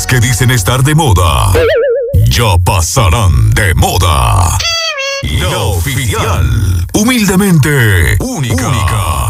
Temas que dicen estar de moda ya pasarán de moda. La oficial, humildemente única.